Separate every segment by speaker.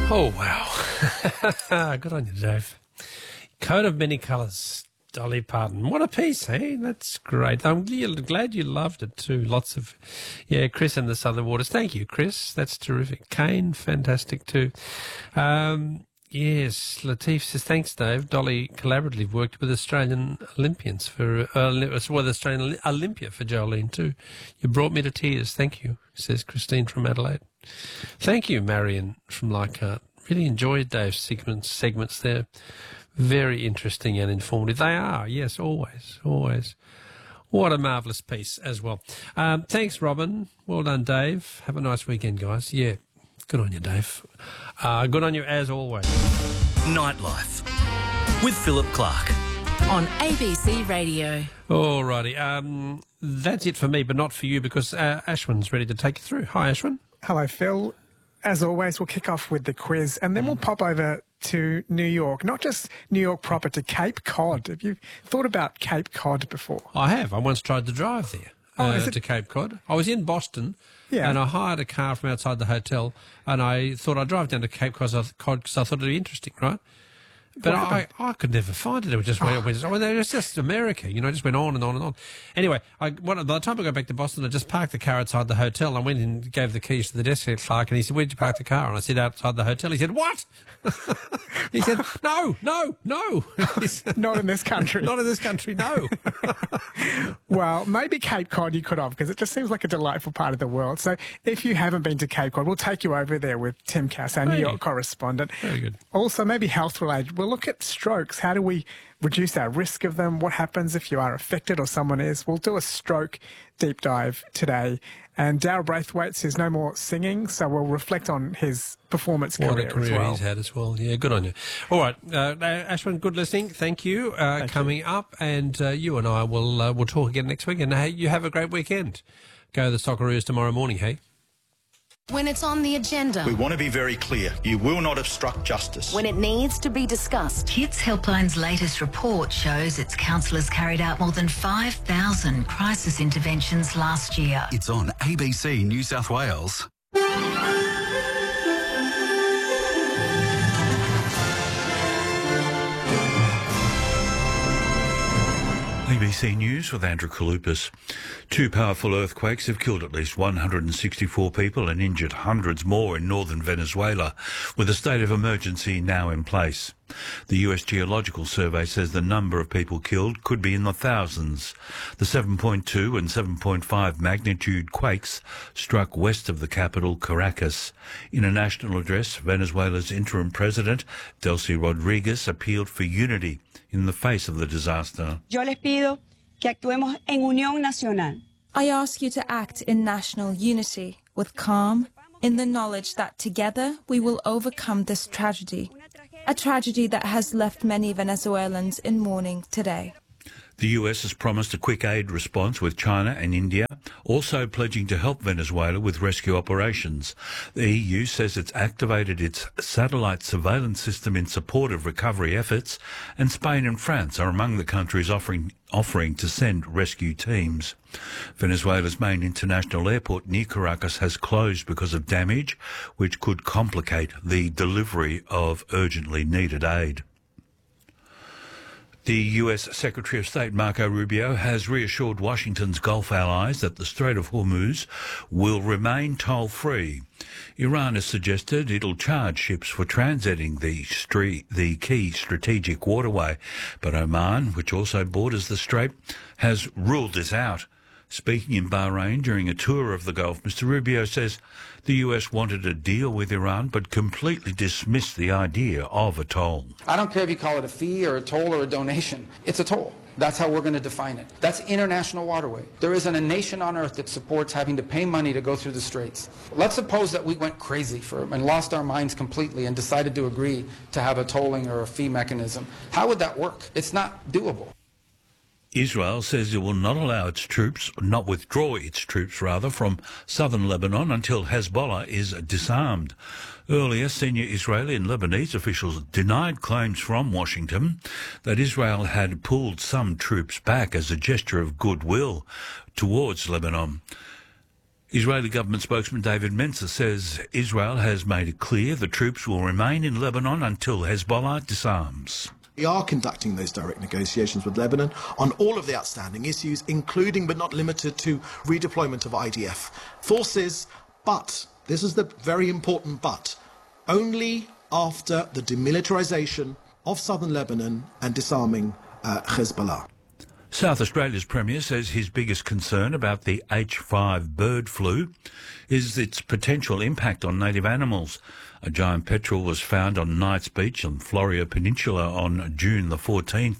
Speaker 1: Oh, wow. Good on you, Dave. Coat of many colours, Dolly Parton. What a piece, hey? That's great. I'm glad you loved it too. Lots of, Chris and the Southern Waters. Thank you, Chris. That's terrific. Kane, fantastic too. Yes, Latif says, thanks, Dave. Dolly collaboratively worked with Australian Olympians Australian Olympia for Jolene too. You brought me to tears. Thank you, says Christine from Adelaide. Thank you, Marion from Leichhardt. Really enjoyed Dave's segments there. Very interesting and informative. They are, yes, always, always. What a marvellous piece as well. Thanks, Robin. Well done, Dave. Have a nice weekend, guys. Yeah, good on you, Dave. Good on you as always.
Speaker 2: Nightlife with Philip Clark
Speaker 3: on ABC Radio.
Speaker 1: All righty. That's it for me, but not for you because Ashwin's ready to take you through. Hi, Ashwin.
Speaker 4: Hello, Phil. As always, we'll kick off with the quiz and then we'll pop over to New York, not just New York proper, to Cape Cod. Have you thought about Cape Cod before?
Speaker 1: I have. I once tried to drive there to Cape Cod. I was in Boston and I hired a car from outside the hotel and I thought I'd drive down to Cape Cod because I thought it'd be interesting, right? But I could never find it. It was just it was just America, it just went on and on and on. Anyway, by the time I got back to Boston, I just parked the car outside the hotel. I went and gave the keys to the desk clerk, and he said, "Where'd you park the car?" And I said, "Outside the hotel." He said, "What?" He said, "No."
Speaker 4: Not in this country.
Speaker 1: Not in this country, no.
Speaker 4: Well, maybe Cape Cod you could have, because it just seems like a delightful part of the world. So if you haven't been to Cape Cod, we'll take you over there with Tim Cass, our New York correspondent.
Speaker 1: Very good.
Speaker 4: Also, maybe health-related. We'll look at strokes. How do we reduce our risk of them? What happens if you are affected or someone is? We'll do a stroke deep dive today. And Darryl Braithwaite says no more singing, so we'll reflect on his performance career as well.
Speaker 1: What a career he's had as well. Yeah, good on you. All right, Ashwin, good listening. Thank you. Coming up, and you and I will talk again next week. And hey, you have a great weekend. Go the Socceroos tomorrow morning, hey?
Speaker 3: When it's on the agenda.
Speaker 5: We want to be very clear. You will not obstruct justice.
Speaker 3: When it needs to be discussed.
Speaker 6: Kids Helpline's latest report shows its counsellors carried out more than 5,000 crisis interventions last year.
Speaker 2: It's on ABC New South Wales. ABC News with Andrew Kalupas. Two powerful earthquakes have killed at least 164 people and injured hundreds more in northern Venezuela, with a state of emergency now in place. The US Geological Survey says the number of people killed could be in the thousands. The 7.2 and 7.5 magnitude quakes struck west of the capital, Caracas. In a national address, Venezuela's interim president, Delcy Rodriguez, appealed for unity in the face of the disaster.
Speaker 7: Yo les pido que actuemos en unión nacional.
Speaker 8: I ask you to act in national unity, with calm, in the knowledge that together we will overcome this tragedy, a tragedy that has left many Venezuelans in mourning today.
Speaker 2: The US has promised a quick aid response with China and India, also pledging to help Venezuela with rescue operations. The EU says it's activated its satellite surveillance system in support of recovery efforts, and Spain and France are among the countries offering to send rescue teams. Venezuela's main international airport near Caracas has closed because of damage, which could complicate the delivery of urgently needed aid. The US Secretary of State Marco Rubio has reassured Washington's Gulf allies that the Strait of Hormuz will remain toll-free. Iran has suggested it'll charge ships for transiting the key strategic waterway, but Oman, which also borders the strait, has ruled this out. Speaking in Bahrain during a tour of the Gulf, Mr. Rubio says the US wanted a deal with Iran but completely dismissed the idea of a toll.
Speaker 9: I don't care if you call it a fee or a toll or a donation. It's a toll. That's how we're going to define it. That's international waterway. There isn't a nation on earth that supports having to pay money to go through the straits. Let's suppose that we went crazy and lost our minds completely and decided to agree to have a tolling or a fee mechanism. How would that work? It's not doable.
Speaker 2: Israel says it will not withdraw its troops from southern Lebanon until Hezbollah is disarmed. Earlier, senior Israeli and Lebanese officials denied claims from Washington that Israel had pulled some troops back as a gesture of goodwill towards Lebanon. Israeli government spokesman David Mencer says Israel has made it clear the troops will remain in Lebanon until Hezbollah disarms.
Speaker 10: We are conducting those direct negotiations with Lebanon on all of the outstanding issues, including but not limited to redeployment of IDF forces. But, this is the very important but, only after the demilitarisation of southern Lebanon and disarming Hezbollah.
Speaker 2: South Australia's Premier says his biggest concern about the H5 bird flu is its potential impact on native animals. A giant petrel was found on Knights Beach on Florio Peninsula on June the 14th.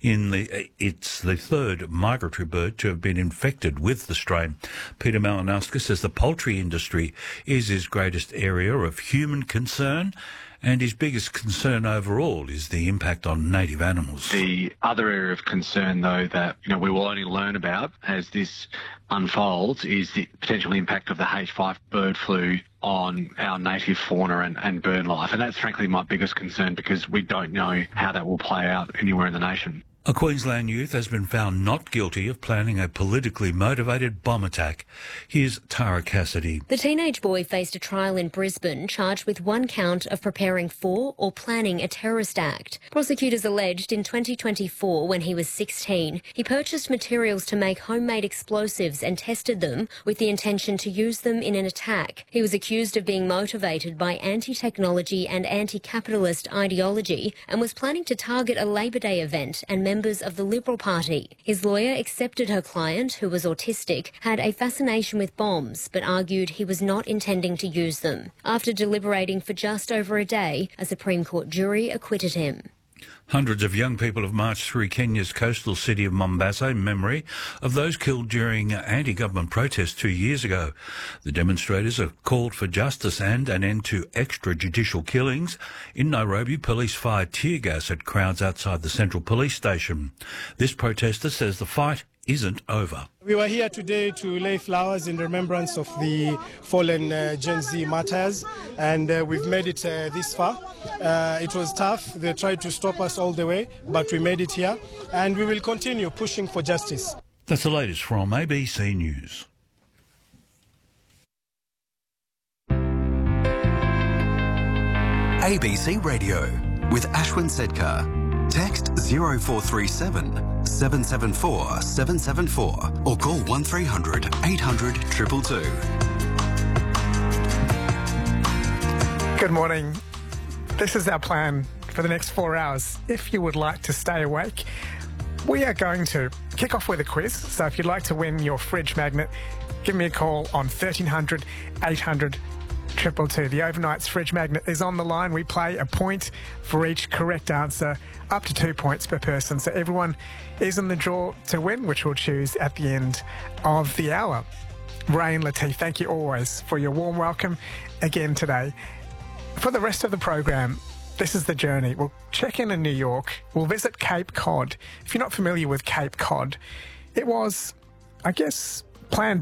Speaker 2: It's the third migratory bird to have been infected with the strain. Peter Malinowski says the poultry industry is his greatest area of human concern, and his biggest concern overall is the impact on native animals.
Speaker 11: The other area of concern, though, that we will only learn about as this unfolds is the potential impact of the H5 bird flu on our native fauna and bird life. And that's frankly my biggest concern because we don't know how that will play out anywhere in the nation.
Speaker 2: A Queensland youth has been found not guilty of planning a politically motivated bomb attack. Here's Tara Cassidy.
Speaker 12: The teenage boy faced a trial in Brisbane charged with one count of preparing for or planning a terrorist act. Prosecutors alleged in 2024, when he was 16, he purchased materials to make homemade explosives and tested them with the intention to use them in an attack. He was accused of being motivated by anti-technology and anti-capitalist ideology and was planning to target a Labor Day event and members of the Liberal Party. His lawyer accepted her client, who was autistic, had a fascination with bombs, but argued he was not intending to use them. After deliberating for just over a day, a Supreme Court jury acquitted him.
Speaker 2: Hundreds of young people have marched through Kenya's coastal city of Mombasa in memory of those killed during anti-government protests 2 years ago. The demonstrators have called for justice and an end to extrajudicial killings. In Nairobi, police fired tear gas at crowds outside the Central Police Station. This protester says the fight isn't over.
Speaker 13: We were here today to lay flowers in remembrance of the fallen Gen Z martyrs, and we've made it this far. It was tough. They tried to stop us all the way, but we made it here, and we will continue pushing for justice.
Speaker 2: That's the latest from ABC News.
Speaker 14: ABC Radio with Ashwin Sedkar. Text 0437 774 774 or call 1300 800 222.
Speaker 4: Good morning. This is our plan for the next 4 hours. If you would like to stay awake, we are going to kick off with a quiz. So if you'd like to win your fridge magnet, give me a call on 1300 800 222. The Overnight's fridge magnet is on the line. We play a point for each correct answer, up to 2 points per person. So everyone is in the draw to win, which we'll choose at the end of the hour. Ray and Latif, thank you always for your warm welcome again today. For the rest of the program, this is the journey. We'll check in New York. We'll visit Cape Cod. If you're not familiar with Cape Cod, it was, I guess, planned